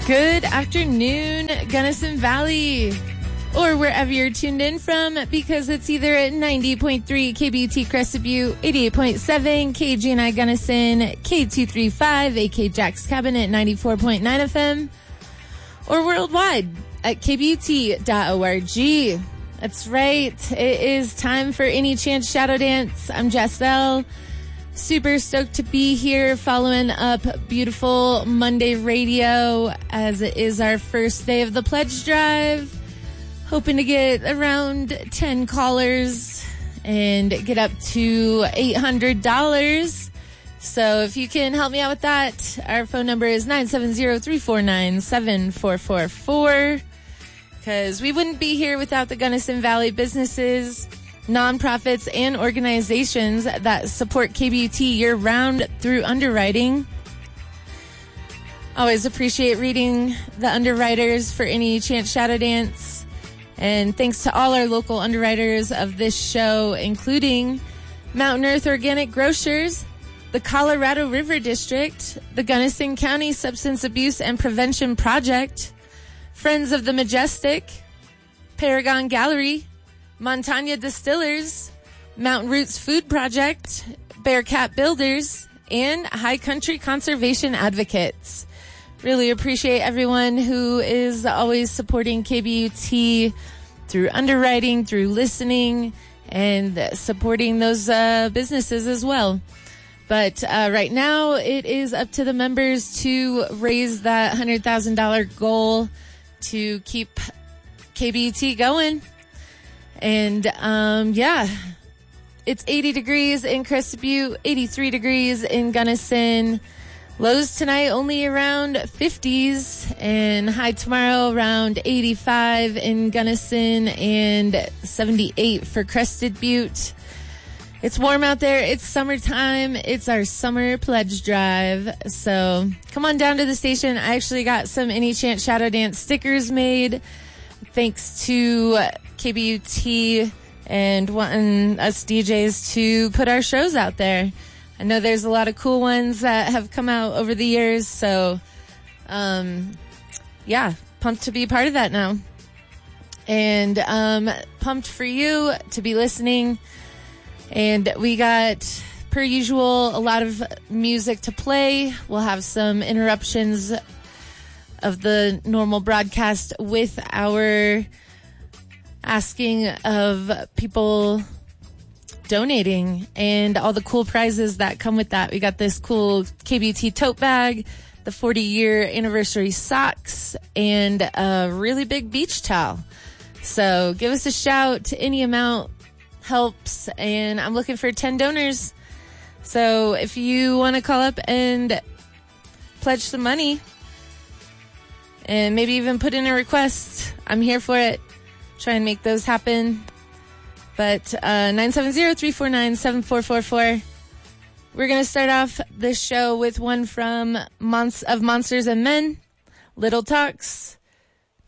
Good afternoon, Gunnison Valley, or wherever you're tuned in from, because it's either at 90.3 KBUT Crested Butte, 88.7 KGNI Gunnison, K235 AK Jack's Cabin at 94.9 FM, or worldwide at kbut.org. That's right. It is time for Any Chance Shadow Dance. I'm Jessel. Super stoked to be here following up beautiful Monday radio as it is our first day of the pledge drive. Hoping to get around 10 callers and get up to $800. So if you can help me out with that, our phone number is 970-349-7444. Because we wouldn't be here without the Gunnison Valley businesses, nonprofits, and organizations that support KBUT year-round through underwriting. Always appreciate reading the underwriters for Any Chance Shadow Dance. And thanks to all our local underwriters of this show, including Mountain Earth Organic Grocers, the Colorado River District, the Gunnison County Substance Abuse and Prevention Project, Friends of the Majestic, Paragon Gallery, Montana Distillers, Mountain Roots Food Project, Bearcat Builders, and High Country Conservation Advocates. Really appreciate everyone who is always supporting KBUT through underwriting, through listening, and supporting those businesses as well. But right now, it is up to the members to raise that $100,000 goal to keep KBUT going. And, it's 80 degrees in Crested Butte, 83 degrees in Gunnison. Lows tonight only around 50s, and high tomorrow around 85 in Gunnison and 78 for Crested Butte. It's warm out there. It's summertime. It's our summer pledge drive. So come on down to the station. I actually got some Any Chance Shadow Dance stickers made thanks to KBUT and wanting us DJs to put our shows out there. I know there's a lot of cool ones that have come out over the years. So, pumped to be part of that now. And pumped for you to be listening. And we got, per usual, a lot of music to play. We'll have some interruptions of the normal broadcast with our asking of people donating and all the cool prizes that come with that. We got this cool KBUT tote bag, the 40-year anniversary socks, and a really big beach towel. So give us a shout. Any amount helps, and I'm looking for 10 donors. So if you want to call up and pledge some money and maybe even put in a request, I'm here for it. Try and make those happen. But 970-349-7444. We're going to start off this show with one from Monsters and Men, Little Talks.